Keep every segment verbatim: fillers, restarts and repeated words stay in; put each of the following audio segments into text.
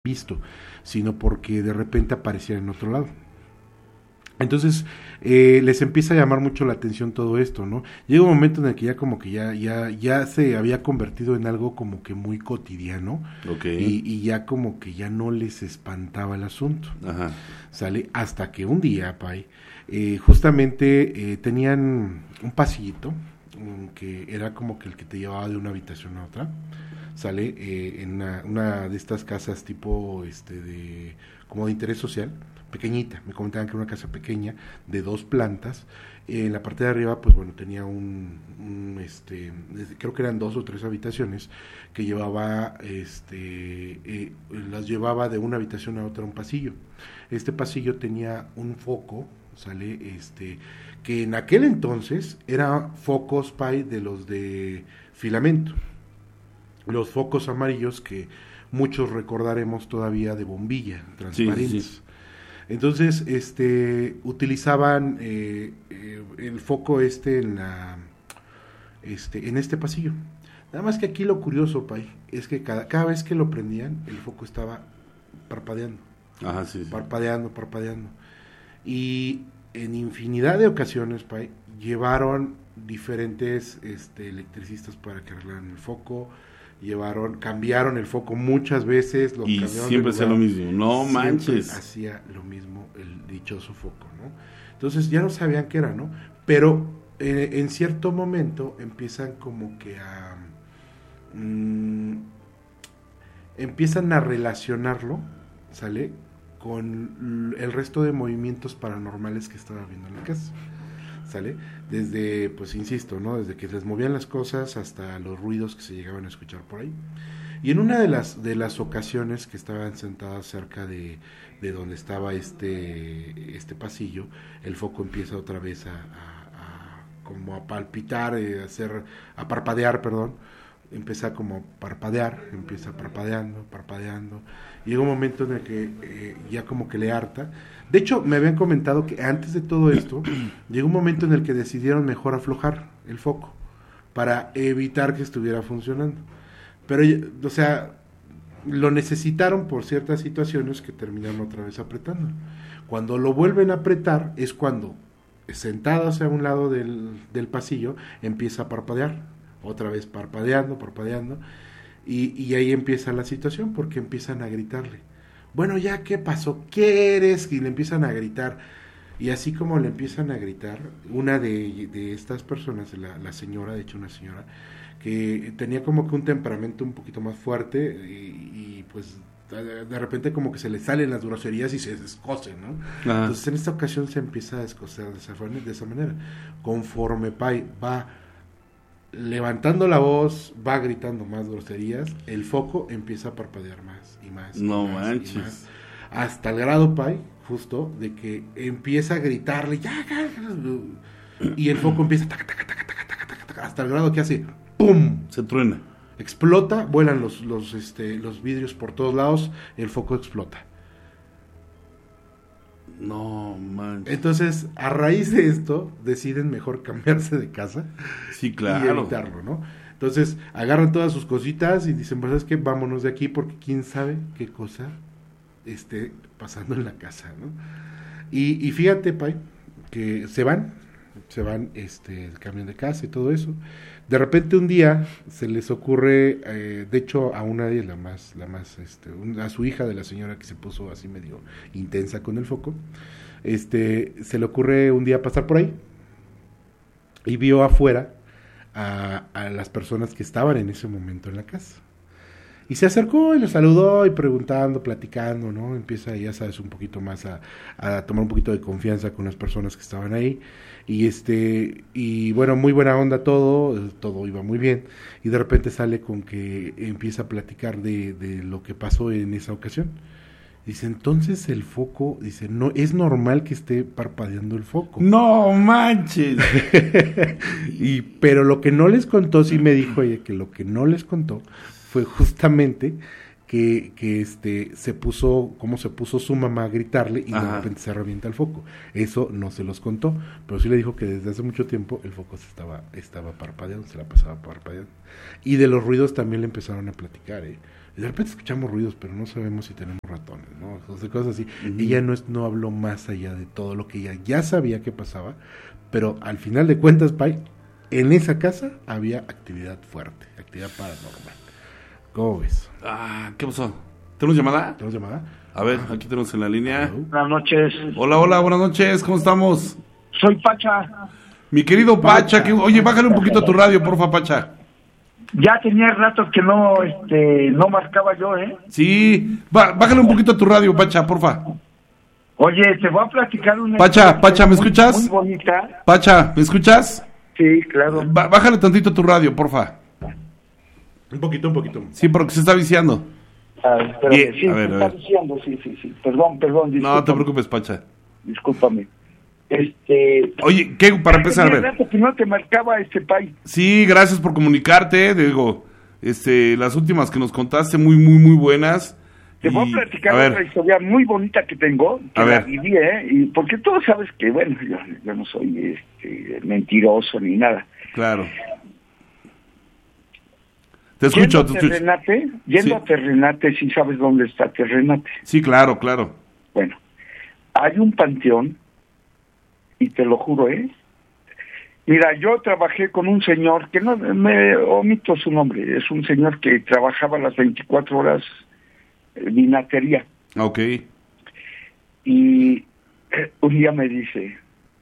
visto, sino porque de repente aparecía en otro lado. Entonces eh, les empieza a llamar mucho la atención todo esto, ¿no? Llega un momento en el que ya como que ya ya ya se había convertido en algo como que muy cotidiano, okay. y, y ya como que ya no les espantaba el asunto. Ajá. Sale hasta que un día, Pai, eh, justamente eh, tenían un pasillito um, que era como que el que te llevaba de una habitación a otra. Sale eh, en una, una de estas casas tipo este de como de interés social, pequeñita. Me comentaban que era una casa pequeña de dos plantas. Eh, en la parte de arriba, pues bueno, tenía un, un este, creo que eran dos o tres habitaciones que llevaba, este, eh, las llevaba de una habitación a otra un pasillo. Este pasillo tenía un foco, sale, este, que en aquel entonces era focos Pai de los de filamento. Los focos amarillos que muchos recordaremos todavía de bombilla, transparentes. Sí, sí, sí. Entonces, este, utilizaban eh, eh, el foco este en la, este, en este pasillo. Nada más que aquí lo curioso, Pai, es que cada, cada vez que lo prendían, el foco estaba parpadeando. Ajá, sí, sí. Parpadeando, parpadeando. Y en infinidad de ocasiones, Pai, llevaron diferentes este, electricistas para que arreglaran el foco. Llevaron, cambiaron el foco muchas veces. Lo y siempre hacía lo mismo. No manches. Hacía lo mismo el dichoso foco, ¿no? Entonces ya no sabían qué era, ¿no? Pero eh, en cierto momento empiezan como que a... Mmm, empiezan a relacionarlo, ¿sale? Con el resto de movimientos paranormales que estaba viendo en la casa. ¿Sale? Desde, pues insisto, ¿no? Desde que les movían las cosas hasta los ruidos que se llegaban a escuchar por ahí. Y en una de las de las ocasiones que estaban sentadas cerca de, de donde estaba este este pasillo, el foco empieza otra vez a, a, a como a palpitar, eh, a hacer, a parpadear, perdón. Empieza como a parpadear, empieza parpadeando, parpadeando. Y llega un momento en el que eh, ya como que le harta. De hecho, me habían comentado que antes de todo esto, llegó un momento en el que decidieron mejor aflojar el foco para evitar que estuviera funcionando. Pero, o sea, lo necesitaron por ciertas situaciones que terminaron otra vez apretando. Cuando lo vuelven a apretar es cuando, sentados a un lado del, del pasillo, empieza a parpadear. Otra vez parpadeando, parpadeando, y, y ahí empieza la situación, porque empiezan a gritarle, bueno, ya, ¿qué pasó? ¿Qué eres? Y le empiezan a gritar, y así como le empiezan a gritar, una de, de estas personas, la, la señora, de hecho una señora, que tenía como que un temperamento un poquito más fuerte, y, y pues de, de repente como que se le salen las groserías y se descosen, ¿no? Ajá. Entonces en esta ocasión se empieza a descoser de esa, de esa manera, conforme Pai va levantando la voz, va gritando más groserías, el foco empieza a parpadear más y más. No y más, manches. Y más, hasta el grado, Pai, justo, de que empieza a gritarle, ya, ya, ya, y el foco empieza taca, taca, taca, taca, taca, taca, taca, hasta el grado que hace ¡pum! Se truena. Explota, vuelan los, los, este, los vidrios por todos lados, el foco explota. No manches. Entonces, a raíz de esto, deciden mejor cambiarse de casa. Sí, claro. Y evitarlo, ¿no? Entonces, agarran todas sus cositas y dicen, pues es que vámonos de aquí porque quién sabe qué cosa esté pasando en la casa, ¿no? Y, y fíjate, Pai, que se van, se van, este, cambian de casa y todo eso. De repente un día se les ocurre, eh, de hecho a una de ellas, la más, la más, este, a su hija de la señora que se puso así medio intensa con el foco, este, se le ocurre un día pasar por ahí y vio afuera a, a las personas que estaban en ese momento en la casa. Y se acercó y le saludó y preguntando, platicando, ¿no? Empieza, ya sabes, un poquito más a, a tomar un poquito de confianza con las personas que estaban ahí. Y este, y bueno, muy buena onda todo, todo iba muy bien. Y de repente sale con que empieza a platicar de, de lo que pasó en esa ocasión. Dice, entonces el foco, dice, no, es normal que esté parpadeando el foco. ¡No manches! y, pero lo que no les contó, sí me dijo ella, que lo que no les contó fue justamente que, que este se puso, como se puso su mamá a gritarle y Ajá. de repente se revienta el foco. Eso no se los contó, pero sí le dijo que desde hace mucho tiempo el foco se estaba, estaba parpadeando, se la pasaba parpadeando. Y de los ruidos también le empezaron a platicar, ¿eh? Y de repente escuchamos ruidos, pero no sabemos si tenemos ratones, ¿no? O sea, cosas así. Uh-huh. Ella no, es, no habló más allá de todo lo que ella ya sabía que pasaba, pero al final de cuentas, Pai, en esa casa había actividad fuerte, actividad paranormal. ¿Cómo ves? Ah, ¿qué pasó? ¿Tenemos llamada? ¿Tenemos llamada? A ver, aquí tenemos en la línea. Hello. Buenas noches. Hola, hola, buenas noches, ¿cómo estamos? Soy Pacha. Mi querido Pacha, Pacha. Que, oye, bájale un poquito a tu radio, porfa, Pacha. Ya tenía rato que no, este, no marcaba yo, ¿eh? Sí, Bá, bájale un poquito a tu radio, Pacha, porfa. Oye, te voy a platicar una... Pacha, Pacha, ¿me escuchas? Muy bonita. Pacha, ¿me escuchas? Sí, claro. Bá, bájale tantito a tu radio, porfa. Un poquito, un poquito. Sí, porque se está viciando. Ah, espérame, Bien, sí, a ver, se a está ver. diciendo, sí, sí, sí. Perdón, perdón, discúlpame. No te preocupes, Pacha. Discúlpame. Este... Oye, ¿qué? Para empezar, a ver. Rato que no te marcaba este país. Sí, gracias por comunicarte, digo, este, las últimas que nos contaste, muy, muy, muy buenas. Te y, voy a platicar a ver, otra historia muy bonita que tengo, que A la ver. viví, ¿eh? Y porque tú sabes que, bueno, yo, yo no soy este, mentiroso ni nada. Claro. Te escucho, Yendo te a escucho. Terrenate, yendo Sí. a Terrenate, sí sabes dónde está Terrenate. Sí, claro, claro. Bueno, hay un panteón, y te lo juro, ¿eh? Mira, yo trabajé con un señor, que no me omito su nombre, es un señor que trabajaba las veinticuatro horas en vinatería. Ok. Y eh, un día me dice,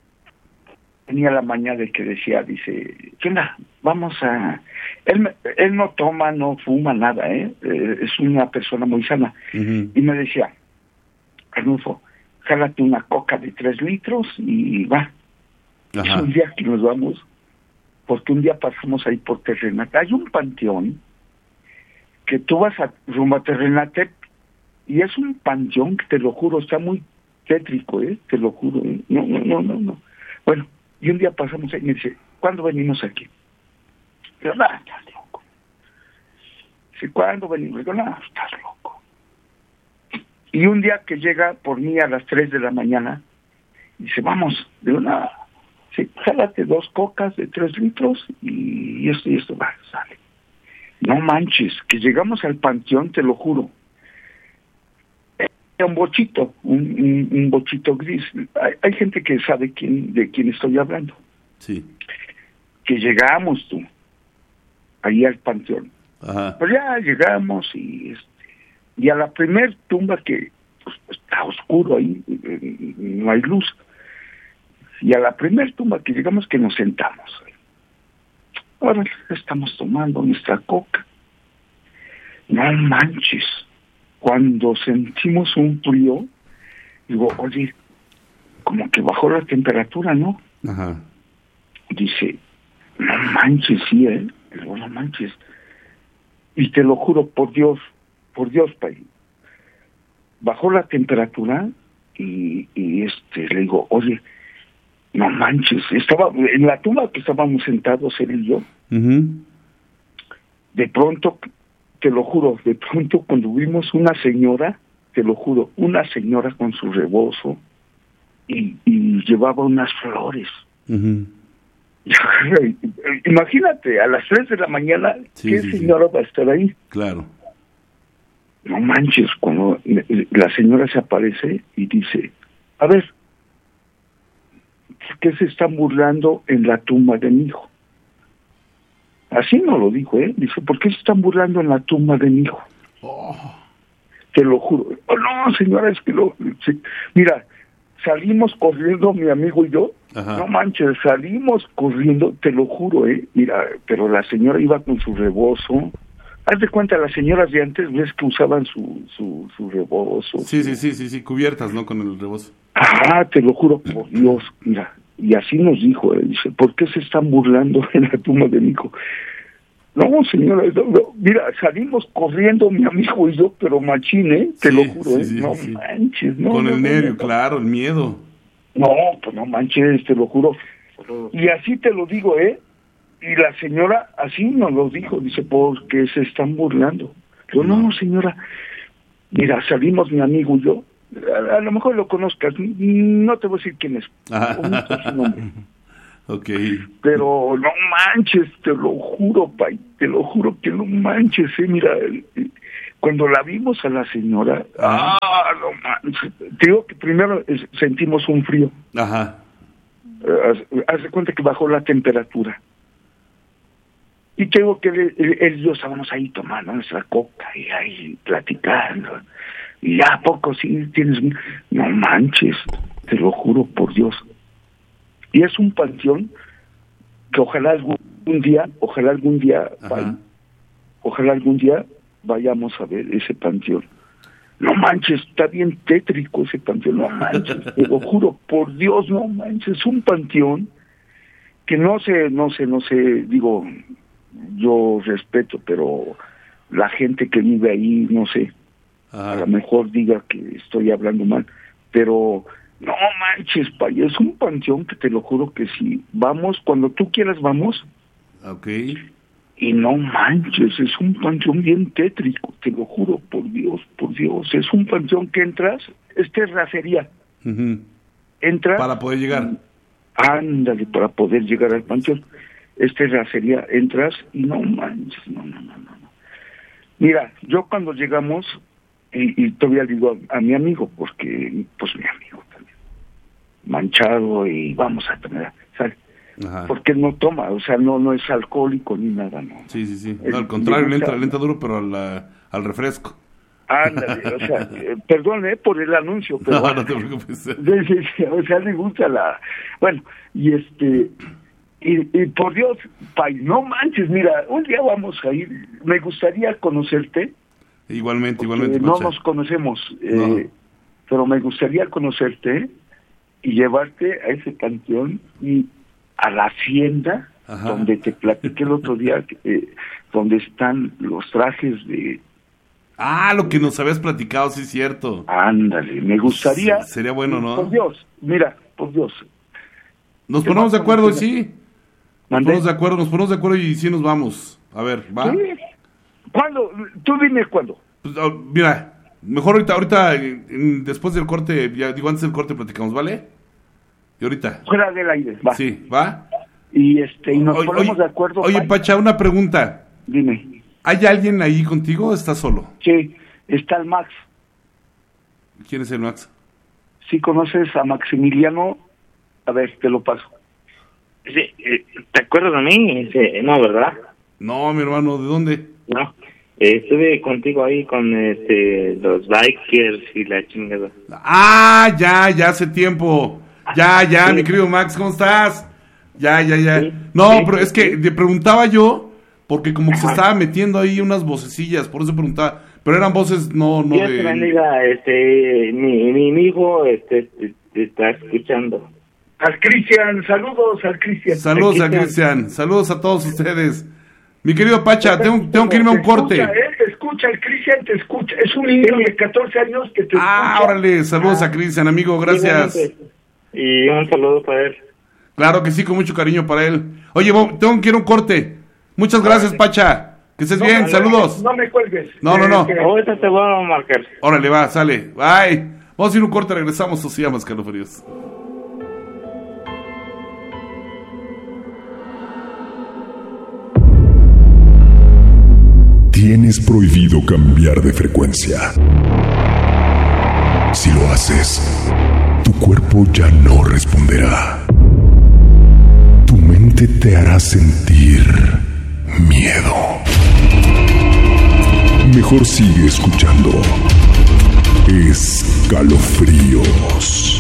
tenía la maña de que decía, dice, ¿qué onda? Vamos a... Él, me- él no toma, no fuma, nada, ¿eh? Eh, es una persona muy sana. Ujú. Y me decía, Arnulfo, jálate una coca de tres litros y va. Es Ajá. un día que nos vamos, porque un día pasamos ahí por Terrenate. Hay un panteón que tú vas a rumbo a Terrenate y es un panteón que te lo juro, está muy tétrico, ¿eh? Te lo juro, ¿eh? No, no, no, no, no. Bueno, y un día pasamos ahí y me dice, ¿cuándo venimos aquí? Yo, no, estás loco. Dice, ¿cuándo venimos? Digo, no, estás loco. Y un día que llega por mí a las tres de la mañana, dice, vamos. Digo, no, sí, jálate dos cocas de tres litros y esto y esto, va, sale. No manches, que llegamos al panteón, te lo juro. Era un bochito, un, un, un bochito gris. Hay, hay gente que sabe quién, de quién estoy hablando. Sí. Que llegamos tú, ahí al panteón. Ajá. Pues ya llegamos y este, y a la primer tumba que pues, está oscuro ahí, eh, no hay luz. Y a la primer tumba que llegamos que nos sentamos. Ahora estamos tomando nuestra coca. No manches. Cuando sentimos un frío, digo, oye, como que bajó la temperatura, ¿no? Ajá. Dice, no manches, sí, ¿eh? Digo, no manches. Y te lo juro, por Dios, por Dios, Pai. Bajó la temperatura y, y este le digo, oye, no manches, estaba en la tumba que estábamos sentados él y yo. Uh-huh. De pronto, te lo juro, de pronto cuando vimos una señora, te lo juro, una señora con su rebozo y, y llevaba unas flores. Uh-huh. Imagínate, a las tres de la mañana, Sí, ¿qué sí, señora va a estar ahí? Claro. No manches, cuando la señora se aparece y dice, a ver, ¿por qué se están burlando en la tumba de mi hijo? Así no lo dijo, ¿eh? Dice, ¿por qué se están burlando en la tumba de mi hijo? Oh. Te lo juro. Oh, no, señora, es que lo... sí. Mira, salimos corriendo, mi amigo y yo. Ajá. No manches, salimos corriendo, te lo juro, ¿eh? Mira, pero la señora iba con su rebozo. Haz de cuenta, las señoras de antes, ves que usaban su, su, su rebozo. Sí, sí, sí, sí, sí, cubiertas, ¿no? Con el rebozo. Ah, te lo juro por Dios, mira. Y así nos dijo, ¿eh? Dice, ¿por qué se están burlando en la tumba de mi hijo? No, señora, no, no, mira, salimos corriendo mi amigo y yo, pero machín, ¿eh? Te Sí, lo juro, sí, ¿eh? sí, no sí. manches, no. Con no, el no, nervio, no. claro, el miedo. No, pues no manches, te lo juro. Y así te lo digo, ¿eh? Y la señora así nos lo dijo, dice, porque se están burlando. Yo, no, no, señora, mira, salimos mi amigo y yo, a, a lo mejor lo conozcas, no te voy a decir quién es, omito su nombre. Ok. Pero no manches, te lo juro, Pai, te lo juro que no manches, ¿eh? Mira, Cuando la vimos a la señora, ah, no manches, te digo que primero eh, sentimos un frío. Ajá. Haz, haz de cuenta que bajó la temperatura. Y tengo que él, él, él y yo estábamos ahí tomando nuestra coca y ahí platicando. Y ya a poco sí tienes... No manches, te lo juro por Dios. Y es un panteón que ojalá algún día, ojalá algún día, vaya, ojalá algún día vayamos a ver ese panteón. No manches, está bien tétrico ese panteón, no manches, te lo juro por Dios, no manches, es un panteón que no sé, no sé, no sé, digo, yo respeto, pero la gente que vive ahí, no sé, Ajá. a lo mejor diga que estoy hablando mal, pero no manches, paya, es un panteón que te lo juro que si vamos, cuando tú quieras vamos. Ok. Y no manches, es un panteón bien tétrico, te lo juro, por Dios, por Dios. Es un panteón que entras, es terracería. Uh-huh. Entras... Para poder llegar. Ándale, para poder llegar al panteón. Es terracería, entras y no manches, no, no, no, no. Mira, yo cuando llegamos, y, y todavía digo a, a mi amigo, porque, pues mi amigo también, manchado y vamos a tener, ¿sabes? Ajá. Porque él no toma, o sea, no no es alcohólico ni nada, no. Sí, sí, sí. No, al contrario, le entra, le entra duro, pero al, al refresco. Ándale, o sea, eh, perdón eh, por el anuncio, pero... No, no te preocupes. O sea, le gusta la... Bueno, y este... Y, y por Dios, Pai, no manches, mira, un día vamos a ir, me gustaría conocerte. Igualmente, igualmente. No nos conocemos, eh, no. pero me gustaría conocerte y llevarte a ese panteón y a la hacienda, Ajá. donde te platiqué el otro día, eh, donde están los trajes de... Ah, lo que nos habías platicado, sí es cierto. Ándale, me gustaría... Sí, sería bueno, ¿no? Por Dios, mira, por Dios. Nos ponemos de acuerdo, y sí. Nos ¿Mandé? ponemos de acuerdo, nos ponemos de acuerdo y sí nos vamos. A ver, ¿va? ¿Sí? ¿Cuándo? Tú dime cuándo. Pues, uh, mira, mejor ahorita, ahorita, en, después del corte, ya digo, antes del corte platicamos, ¿vale? Y ahorita. Fuera del aire, va. Sí, ¿va? Y este, y nos oye, ponemos oye, de acuerdo. Oye, Pacha, una pregunta. Dime. ¿Hay alguien ahí contigo o estás solo? Sí, está el Max. ¿Quién es el Max? ¿Sí conoces a Maximiliano? A ver, te lo paso. Sí, ¿te acuerdas de mí? Sí, no, ¿verdad? No, mi hermano, ¿de dónde? No, eh, estuve contigo ahí con este los bikers y la chingada. Ah, ya, ya hace tiempo. Ya, ya, sí. Mi querido Max, ¿cómo estás? Ya, ya, ya. Sí, no, sí, pero sí, es que sí. te preguntaba yo, porque como que Ajá. se estaba metiendo ahí unas vocecillas, por eso preguntaba. Pero eran voces no, no Dios de... te bendiga, este, mi, mi, mi hijo este, te, te está escuchando. Al Cristian, saludos al Cristian. Saludos a Cristian, saludos a todos ustedes. Mi querido Pacha, tengo, tengo que irme a un corte. Escucha, eh, te escucha, el Cristian te escucha. Es un niño de catorce años que te Ah, escucha. órale, saludos Ah. a Cristian, amigo, gracias. Y un saludo para él. Claro que sí, con mucho cariño para él. Oye, Bo, tengo que ir a un corte. Muchas gracias, Pacha. Que estés No, bien, no, saludos. No me cuelgues. No, no, no. Eh, que- Ahorita te voy a marcar. Órale, va, sale. Bye. Vamos a ir a un corte, regresamos. O se llama Escalofríos. Tienes prohibido cambiar de frecuencia. Si lo haces, tu cuerpo ya no responderá. Tu mente te hará sentir miedo. Mejor sigue escuchando Escalofríos.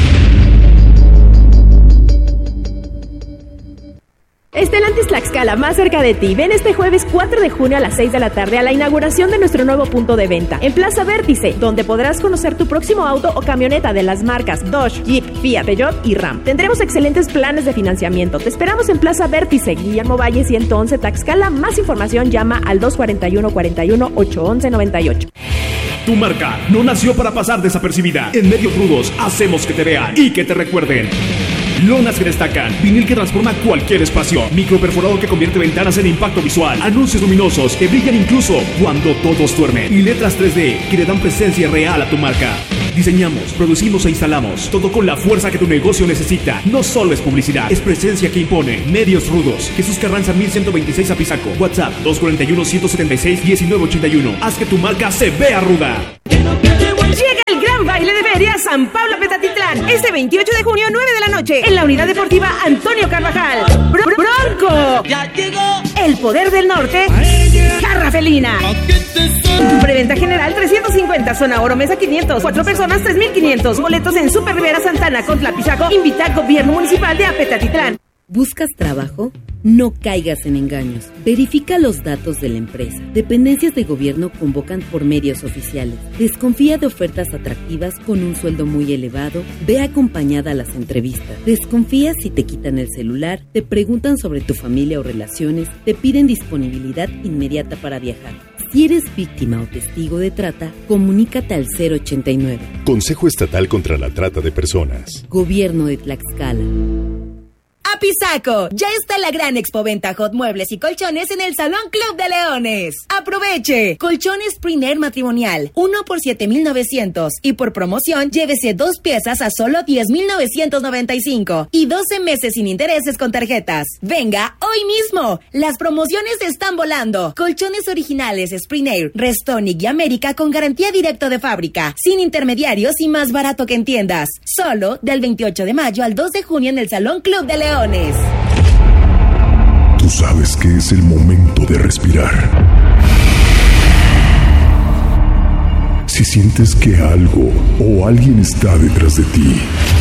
Estelantis Tlaxcala, más cerca de ti. Ven este jueves cuatro de junio a las seis de la tarde a la inauguración de nuestro nuevo punto de venta en Plaza Vértice, donde podrás conocer tu próximo auto o camioneta de las marcas Dodge, Jeep, Fiat, Peugeot y Ram. Tendremos excelentes planes de financiamiento. Te esperamos en Plaza Vértice, Guillermo Valle ciento once, Tlaxcala. Más información llama al dos cuatro uno, cuatro uno, ocho uno uno nueve ocho. Tu marca no nació para pasar desapercibida. En Medios Rudos hacemos que te vean y que te recuerden. Lonas que destacan, vinil que transforma cualquier espacio, microperforador que convierte ventanas en impacto visual, anuncios luminosos que brillan incluso cuando todos duermen y letras tres D que le dan presencia real a tu marca. Diseñamos, producimos e instalamos, todo con la fuerza que tu negocio necesita. No solo es publicidad, es presencia que impone. Medios Rudos. Jesús Carranza mil ciento veintiséis Apizaco. WhatsApp dos cuatro uno, ciento setenta y seis, diecinueve ochenta y uno. Haz que tu marca se vea ruda. Llega el gran baile de feria San Pablo Petatitlán. Este veintiocho de junio, nueve de la noche, en la Unidad Deportiva Antonio Carvajal. Br- Bronco. Ya llegó. El Poder del Norte. Garra Felina. Preventa general trescientos cincuenta, zona oro, mesa quinientos. Cuatro personas, tres mil quinientos. Boletos en Super Rivera Santana, Contlapizaco. Invita al Gobierno Municipal de Apetatitlán. ¿Buscas trabajo? No caigas en engaños. Verifica los datos de la empresa. Dependencias de gobierno convocan por medios oficiales. Desconfía de ofertas atractivas con un sueldo muy elevado. Ve acompañada a las entrevistas. Desconfía si te quitan el celular, te preguntan sobre tu familia o relaciones, te piden disponibilidad inmediata para viajar. Si eres víctima o testigo de trata, comunícate al cero ochenta y nueve. Consejo Estatal contra la Trata de Personas. Gobierno de Tlaxcala. Apizaco, ya está la gran expoventa Hot Muebles y Colchones en el Salón Club de Leones. Aproveche, colchones Priner matrimonial, uno por siete mil novecientos y por promoción llévese dos piezas a solo diez mil novecientos noventa y cinco y doce meses sin intereses con tarjetas. Venga hoy mismo, las promociones están volando. Colchones originales Sprinair, Restonic y América con garantía directo de fábrica, sin intermediarios y más barato que en tiendas. Solo del veintiocho de mayo al dos de junio en el Salón Club de Leones. Tú sabes que es el momento de respirar. Si sientes que algo o alguien está detrás de ti,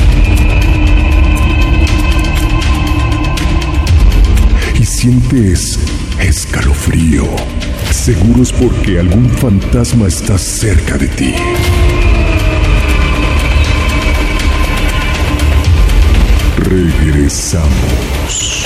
y sientes escalofrío, seguro es porque algún fantasma está cerca de ti. Regresamos.